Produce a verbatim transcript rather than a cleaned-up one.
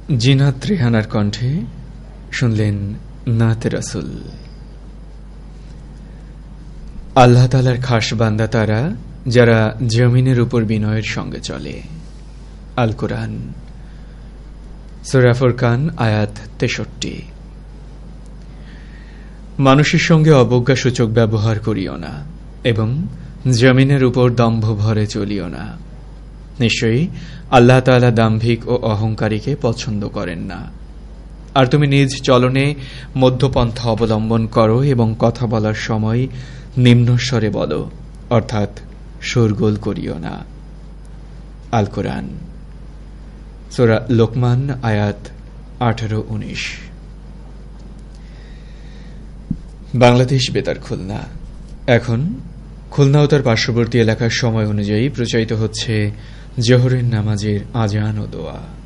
জিনাত রেহানার কণ্ঠে শুনলেন নাতে রাসূল। আল্লাহ তাআলার খাস বান্দা তারা যারা জমিনের উপর বিনয়ের সঙ্গে চলে। আল কোরআন সূরা ফুরকান আয়াত তেষট্টি। মানুষের সঙ্গে অবজ্ঞাসূচক ব্যবহার করিও না এবং জমিনের উপর দম্ভ ভরে চলিও না। নিশ্চয়ই আল্লাহ তাআলা দাম্ভিক ও অহংকারীকে পছন্দ করেন না। আর তুমি নিজ চলনে মধ্যপন্থা অবলম্বন করো এবং কথা বলার সময় নিম্নস্বরে বলো, অর্থাৎ শোরগোল করিও না। আল কোরআন সূরা লোকমান আয়াত আঠারো উনিশ। বাংলাদেশ বেতার খুলনা। এখন খুলনা ও তার পার্শ্ববর্তী এলাকার সময় অনুযায়ী প্রচারিত হচ্ছে জোহরের নামাজের আজান ও দোয়া।